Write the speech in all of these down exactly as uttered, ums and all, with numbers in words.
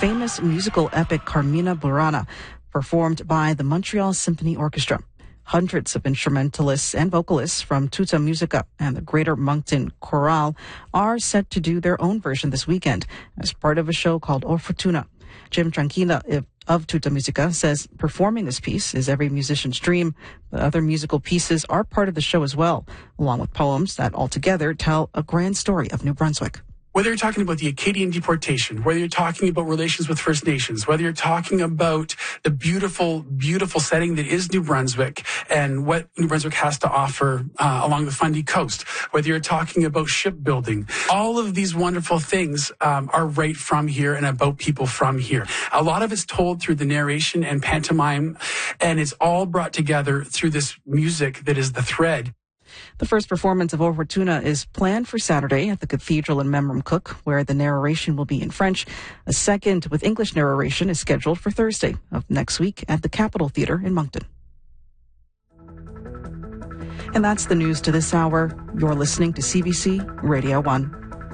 famous musical epic Carmina Burana, performed by the Montreal Symphony Orchestra. Hundreds of instrumentalists and vocalists from Tuta Musica and the Greater Moncton Chorale are set to do their own version this weekend as part of a show called O Fortuna. Jim Tranquilla of Tuta Musica says performing this piece is every musician's dream, but other musical pieces are part of the show as well, along with poems that altogether tell a grand story of New Brunswick. Whether you're talking about the Acadian deportation, whether you're talking about relations with First Nations, whether you're talking about the beautiful, beautiful setting that is New Brunswick and what New Brunswick has to offer uh, along the Fundy Coast, whether you're talking about shipbuilding, all of these wonderful things um, are right from here and about people from here. A lot of it's told through the narration and pantomime, and it's all brought together through this music that is the thread. The first performance of O Fortuna is planned for Saturday at the Cathedral in Memramcook, where the narration will be in French. A second with English narration is scheduled for Thursday of next week at the Capitol Theatre in Moncton. And that's the news to this hour. You're listening to C B C Radio one.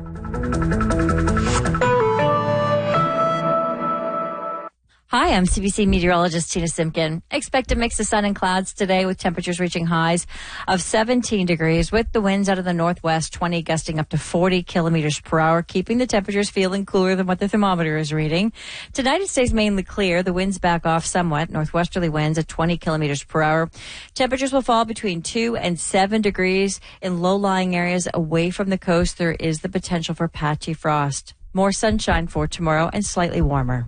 Hi, I'm C B C meteorologist Tina Simpkin. Expect a mix of sun and clouds today with temperatures reaching highs of seventeen degrees with the winds out of the northwest, twenty gusting up to forty kilometers per hour, keeping the temperatures feeling cooler than what the thermometer is reading. Tonight it stays mainly clear. The winds back off somewhat, northwesterly winds at twenty kilometers per hour. Temperatures will fall between two and seven degrees. In low-lying areas away from the coast, there is the potential for patchy frost. More sunshine for tomorrow and slightly warmer.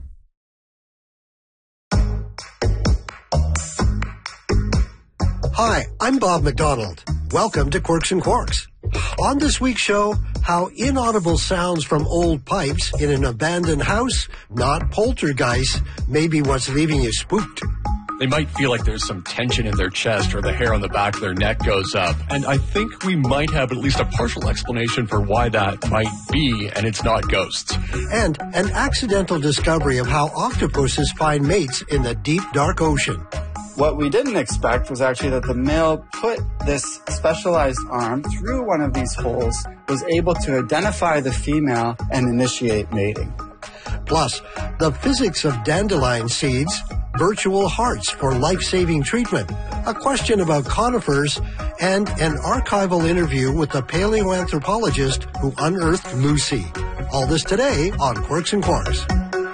Hi, I'm Bob McDonald. Welcome to Quirks and Quarks. On this week's show, how inaudible sounds from old pipes in an abandoned house, not poltergeist, may be what's leaving you spooked. They might feel like there's some tension in their chest or the hair on the back of their neck goes up. And I think we might have at least a partial explanation for why that might be, and it's not ghosts. And an accidental discovery of how octopuses find mates in the deep, dark ocean. What we didn't expect was actually that the male put this specialized arm through one of these holes, was able to identify the female and initiate mating. Plus, the physics of dandelion seeds, virtual hearts for life-saving treatment, a question about conifers, and an archival interview with the paleoanthropologist who unearthed Lucy. All this today on Quirks and Quarks.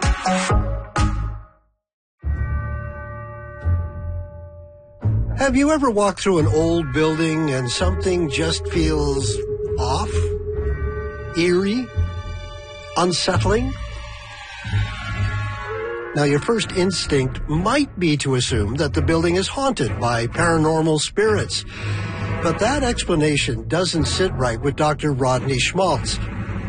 Have you ever walked through an old building and something just feels off, eerie, unsettling? Now, your first instinct might be to assume that the building is haunted by paranormal spirits, but that explanation doesn't sit right with Doctor Rodney Schmaltz.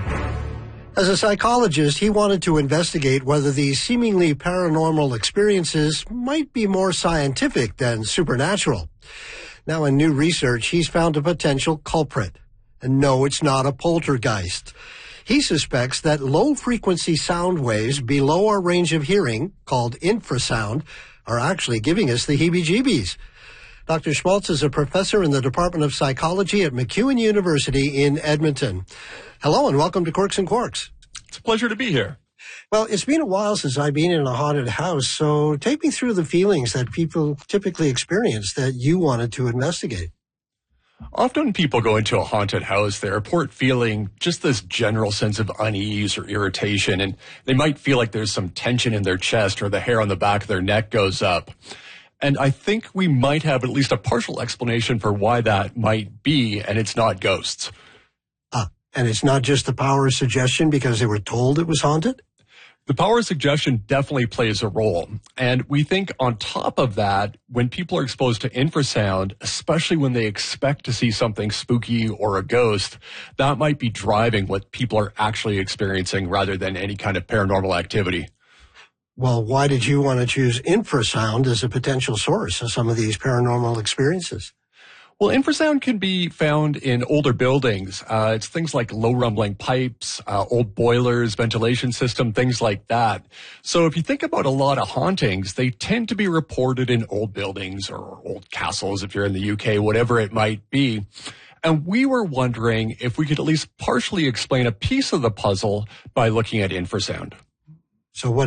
As a psychologist, he wanted to investigate whether these seemingly paranormal experiences might be more scientific than supernatural. Now, in new research, he's found a potential culprit. And no, it's not a poltergeist. He suspects that low-frequency sound waves below our range of hearing, called infrasound, are actually giving us the heebie-jeebies. Doctor Schmaltz is a professor in the Department of Psychology at MacEwan University in Edmonton. Hello and welcome to Quirks and Quarks. It's a pleasure to be here. Well, it's been a while since I've been in a haunted house, so take me through the feelings that people typically experience that you wanted to investigate. Often when people go into a haunted house, they report feeling just this general sense of unease or irritation, and they might feel like there's some tension in their chest or the hair on the back of their neck goes up. And I think we might have at least a partial explanation for why that might be, and it's not ghosts. Ah, and it's not just the power of suggestion because they were told it was haunted? The power of suggestion definitely plays a role. And we think on top of that, when people are exposed to infrasound, especially when they expect to see something spooky or a ghost, that might be driving what people are actually experiencing rather than any kind of paranormal activity. Well, why did you want to choose infrasound as a potential source of some of these paranormal experiences? Well, infrasound can be found in older buildings. Uh, it's things like low rumbling pipes, uh, old boilers, ventilation system, things like that. So if you think about a lot of hauntings, they tend to be reported in old buildings or old castles if you're in the U K, whatever it might be. And we were wondering if we could at least partially explain a piece of the puzzle by looking at infrasound. So what